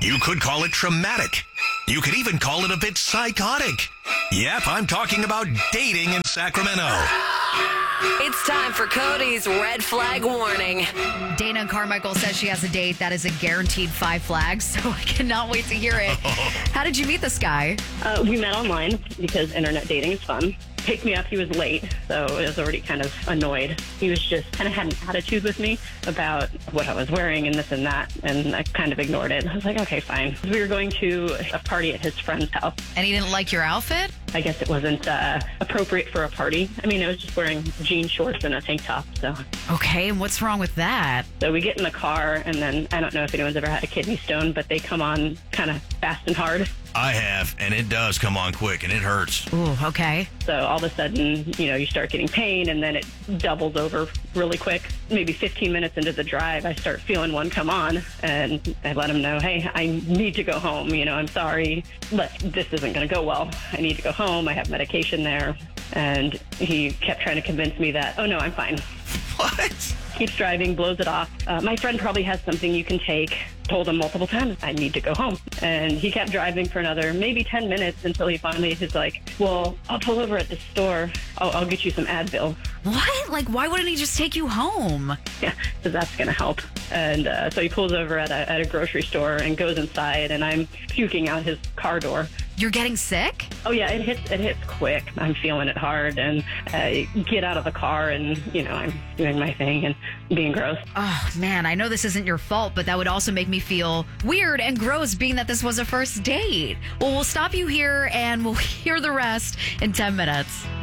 You could call it traumatic. You could even call it a bit psychotic. Yep, I'm talking about dating in Sacramento. It's time for Cody's red flag warning. Dana Carmichael says she has a date that is a guaranteed 5 flags, so I cannot wait to hear it. How did you meet this guy? We met online because internet dating is fun. Picked me up, he was late, so I was already kind of annoyed. He was just kind of had an attitude with me about what I was wearing and this and that, and I kind of ignored it. I was like, okay, fine. We were going to a party at his friend's house. And he didn't like your outfit? I guess it wasn't appropriate for a party. I mean, I was just wearing jean shorts and a tank top, so. Okay, and what's wrong with that? So we get in the car, and then I don't know if anyone's ever had a kidney stone, but they come on kind of fast and hard. I have, and it does come on quick, and it hurts. Ooh, okay. So all of a sudden, you start getting pain, and then it doubles over really quick. Maybe 15 minutes into the drive, I start feeling one come on, and I let him know, hey, I need to go home. I'm sorry, but this isn't going to go well. I need to go home. I have medication there. And he kept trying to convince me that, oh, no, I'm fine. What? Keeps driving, blows it off. My friend probably has something you can take. Told him multiple times, I need to go home. And he kept driving for another maybe 10 minutes until he finally is like, well, I'll pull over at the store. I'll get you some Advil. What? Like, why wouldn't he just take you home? Yeah, because that's going to help. And so he pulls over at a grocery store and goes inside, and I'm puking out his car door. You're getting sick? Oh, yeah, it hits quick. I'm feeling it hard, and I get out of the car, and, I'm doing my thing and being gross. Oh, man, I know this isn't your fault, but that would also make me feel weird and gross being that this was a first date. Well, we'll stop you here, and we'll hear the rest in 10 minutes.